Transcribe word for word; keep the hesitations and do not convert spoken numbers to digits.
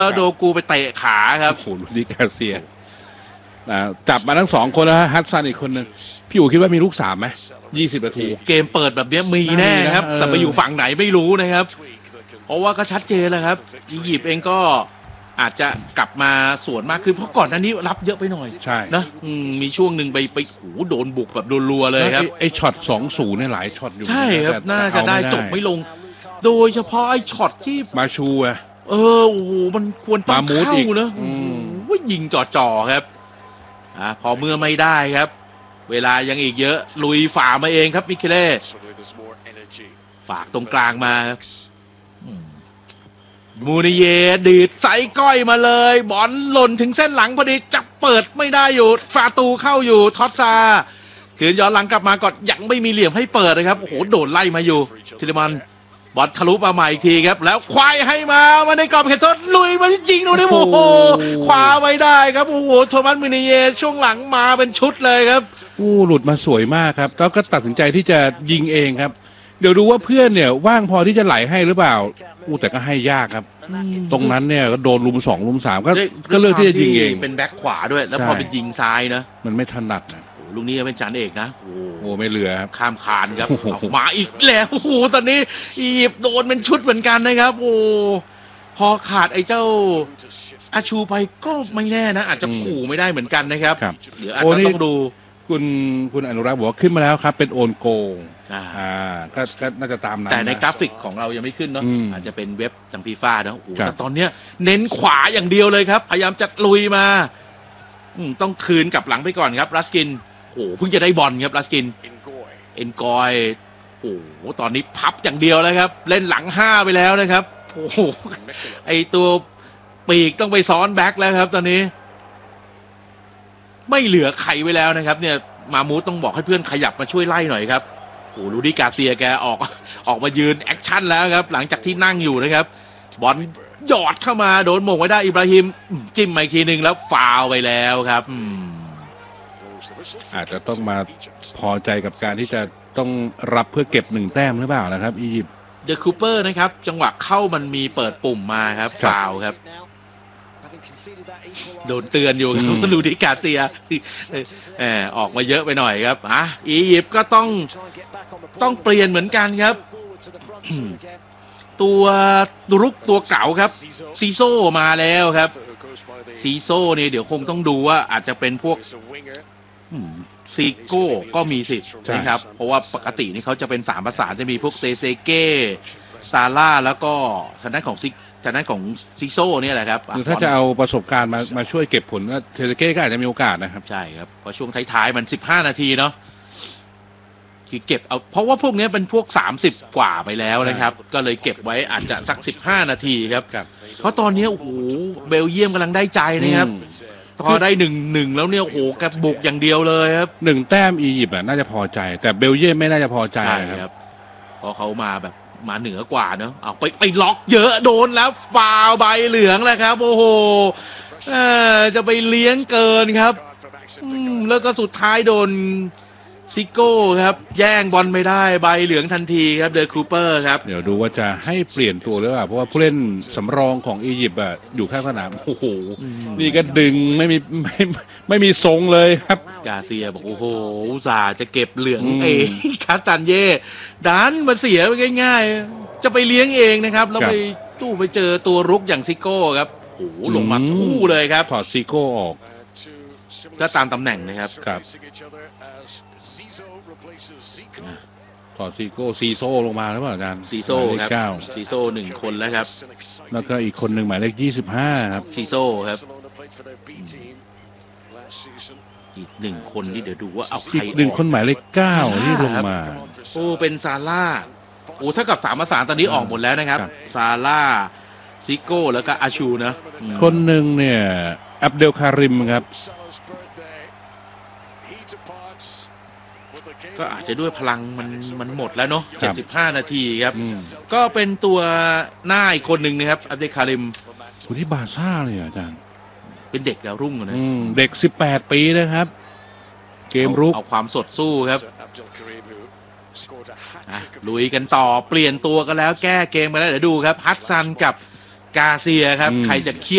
แล้วโดกูไปเตะขาครับโอ้โหลูดิกาเซียจับมาทั้งสองคนแล้วฮัตซันอีกคนหนึ่งพี่อู๋คิดว่ามีลูกสามไหมยี่สิบนาทีเกมเปิดแบบนี้มีแน่ครับแต่ไปอยู่ฝั่งไหนไม่รู้นะครับเพราะว่าก็ชัดเจนแล้วครับอียิปต์เองก็อาจจะกลับมาสวนมากขึ้นเพราะก่อนหน้านี้รับเยอะไปหน่อยใช่นะมีช่วงหนึ่งไปไปโอ้โดนบุกแบบรัวๆเลยครับไอ้ช็อตสองศูนย์เนี่ยหลายช็อตอยู่ใช่ครับน่าจะได้จบไม่ลงโดยเฉพาะไอ้ช็อตที่มาชูอะเออโอ้โหมันควรต้องเข้านะโอ้โหยิงจ่อๆครับอ่าพอเมื่อไม่ได้ครับเวลายังอีกเยอะลุยฝ่ามาเองครับมิเคเล่ฝากตรงกลางมามูนิเยดีดใส่ก้อยมาเลยบอลหล่นถึงเส้นหลังพอดีจับเปิดไม่ได้อยู่ฟาตูเข้าอยู่ทอตซาคืนย้อนหลังกลับมาก่อนยังไม่มีเหลี่ยมให้เปิดนะครับโอ้โหโดนไล่มาอยู่ทิลมันบอลทะลุมาใหม่อีกทีครับแล้วควายให้มามาในกรอบเขตโทษลุยมาจริงๆดูดิโอ้โหคว้าไว้ได้ครับโอ้โหโทมัสมูนิเยช่วงหลังมาเป็นชุดเลยครับอู้หลุดมาสวยมากครับแล้วก็ตัดสินใจที่จะยิงเองครับเดี๋ยวดูว่าเพื่อนเนี่ยว่างพอที่จะไหลให้หรือเปล่าอู้แต่ก็ให้ยากครับตรงนั้นเนี่ยก็โดนลุมสองลุมสามก็ก็เลือกที่จะยิงเองเป็นแบ็คขวาด้วยแล้วพอเป็นยิงซ้ายนะมันไม่ถนัดนะลูกนี้เป็นจานเอกนะโอ้โหไม่เหลือครับข้ามคานครับมาอีกแล้วโอ้โหตอนนี้อียิปต์โดนเป็นชุดเหมือนกันนะครับโอ้พอขาดไอ้เจ้าอาชูไปก็ไม่แน่นะอาจจะขู่ไม่ได้เหมือนกันนะครับเดี๋ยวอาจจะต้องดูคุณคุณอนุรักษ์บอกว่าขึ้นมาแล้วครับเป็นโอนโกงอ่าก็ก็น่าจะตามนั้นแต่ในกราฟิกของเรายังไม่ขึ้นเนาะอาจจะเป็นเว็บทางฟีฟ่าเนาะโอ้แต่ตอนเนี้ยเน้นขวาอย่างเดียวเลยครับพยายามจะลุยมาต้องคืนกลับหลังไปก่อนครับรัสกินโอ้เพิ่งจะได้บอลครับรัสกินเอ็นกอยโอ้ตอนนี้พับอย่างเดียวแล้วครับเล่นหลังห้าไปแล้วนะครับโอ้ไอตัวปีกต้องไปซ้อนแบ็คแล้วครับตอนนี้ไม่เหลือใครไว้แล้วนะครับเนี่ยมามูสต้องบอกให้เพื่อนขยับมาช่วยไล่หน่อยครับโอ้ลูดิกาเซียแกออกออกมายืนแอคชั่นแล้วครับหลังจากที่นั่งอยู่นะครับบอลหยอดเข้ามาโดนมงไว้ได้อิบราฮิมจิ้มมาอีกทีหนึ่งแล้วฟาวไปแล้วครับอาจจะต้องมาพอใจกับการที่จะต้องรับเพื่อเก็บหนึ่งแต้มหรือเปล่านะครับอียิปต์เดอะคูเปอร์นะครับจังหวะเข้ามันมีเปิดปุ่มมาครับฟาวครับโดนเตือนอยู่ครับลูดิกาเซียเออออกมาเยอะไปหน่อยครับอ่ะอียิปต์ก็ต้องต้องเปลี่ยนเหมือนกันครับตัวรุกตัวเก่าครับซีโซมาแล้วครับซีโซเนี่ยเดี๋ยวคงต้องดูว่าอาจจะเป็นพวกซีโก้ก็มีสิทธิ์นะครับเพราะว่าปกตินี่เขาจะเป็นสามภาษาจะมีพวกเตเซเก้ซาร่าแล้วก็ทางด้านของซิทางด้านของซิโซ่เนี่ยแหละครับถ้าจะเอาประสบการณ์มามาช่วยเก็บผลก็เทเซเก้ก็อาจจะมีโอกาสนะครับใช่ครับเพราะช่วงท้ายๆมันสิบห้านาทีเนาะคือเก็บเอาเพราะว่าพวกนี้เป็นพวกสามสิบกว่าไปแล้วนะครับก็เลยเก็บไว้อาจจะสักสิบห้านาทีครับเพราะตอนนี้โอ้โหเบลเยียมกำลังได้ใจนะครับพอได้หนึ่งหนึ่งแล้วเนี่ยโอ้โหกระบุกอย่างเดียวเลยครับหนึ่งแต้มอียิปต์น่าจะพอใจแต่เบลเยียมไม่น่าจะพอใจครับเพราะเขามาแบบมาเหนือกว่าเนอะเอาไปไปล็อกเยอะโดนแล้วฟาวใบเหลืองแล้วครับโอ้โหจะไปเลี้ยงเกินครับแล้วก็สุดท้ายโดนซิโก้ครับแย่งบอลไม่ได้ใบเหลืองทันทีครับเดอะคูเปอร์ครับเดี๋ยวดูว่าจะให้เปลี่ยนตัวหรือเปล่าเพราะว่าผู้เล่นสำรองของอียิปต์อะอยู่ข้างสนามโอ้โหนี่ก็ดึงไม่มีไม่ไม่มีทรงเลยครับกาเซียบอกโอ้โหซาจะเก็บเหลืองเองคาตันเย่ดันมาเสียไปง่ายๆจะไปเลี้ยงเองนะครับแล้วไปตู้ไปเจอตัวรุกอย่างซิโก้ครับโอ้โหลงมาคู่เลยครับถอดซิโก้ออกก็ตามตำแหน่งนะครับครับถอดซีโก้ซีโซ่ลงมาแล้วเปล่าอาจารย์ซีโซ่ครับซีโซ่หนึ่งคนแล้วครับแล้วก็อีกคนหนึ่งหมายเลขยี่สิบห้าครับซีโซ่ครับอีกหนึ่งคนนี่เดี๋ยวดูว่าเอาใครหนึ่งคนหมายเลขเก้าที่ลงมาโอ้เป็นซาร่าโอ้เท่ากับสามภาษาตอนนี้ออกหมดแล้วนะครับซาร่าซิโก้แล้วก็อาชูนะคนหนึ่งเนี่ยอับเดลคาริมครับก็อาจจะด้วยพลังมันมันหมดแล้วเนาะเจ็ดสิบห้านาทีครับก็เป็นตัวหน้าอีกคนหนึ่งนะครับอับเดลคาริมคนที่บาซ่าเลยอาจารย์เป็นเด็กดาวรุ่งนะเด็กสิบแปดปีนะครับเกมรุกเอาความสดสู้ครับลุยกันต่อเปลี่ยนตัวกันแล้วแก้เกมไปแล้วเดี๋ยวดูครับฮัตซันกับกาเซียครับใครจะเคลียร์